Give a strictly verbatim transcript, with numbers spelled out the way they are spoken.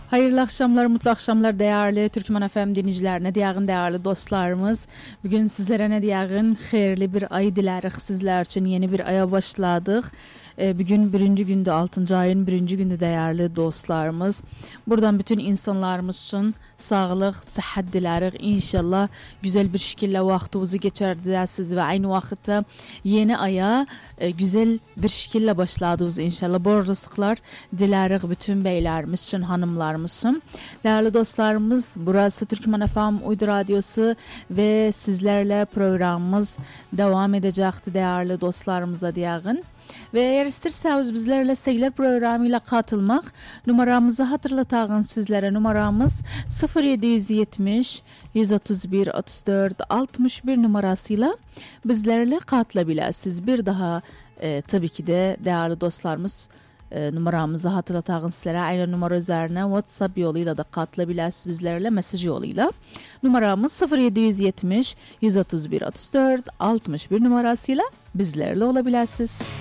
Hayırlı akşamlar, mutlu akşamlar değerli Türkmen F M dinleyicilerine, diyağın değerli dostlarımız. Bugün sizlere ne diyağın hayırlı bir ay dilerik sizler için, yeni bir aya başladık. Bugün birinci günde, altıncı ayın birinci günde değerli dostlarımız. Buradan bütün insanlarımız için sağlık, sıhhat dilerik. İnşallah güzel bir şekilde vaktimizi geçirdirsiniz ve aynı vakitte yeni aya e, güzel bir şekilde başladınız inşallah. Bol rızıklar dilerik bütün beylerimiz için, hanımlarımız için. Değerli dostlarımız, burası Türkmen F M Uydu Radyosu ve sizlerle programımız devam edecekti değerli dostlarımıza diyağın. Ve eğer isterseniz bizlerle Seyler programıyla katılmak, numaramızı hatırlatağın sizlere. Numaramız sıfır yedi yetmiş, yüz otuz bir, otuz dört, altmış bir numarasıyla bizlerle katılabilirsiniz. Bir daha e, tabii ki de değerli dostlarımız, e, numaramızı hatırlatağın sizlere. Aynı numara üzerine WhatsApp yoluyla da katılabilirsiniz bizlerle, mesaj yoluyla. Numaramız sıfır yedi yetmiş, yüz otuz bir, otuz dört, altmış bir numarasıyla bizlerle olabilirsiniz.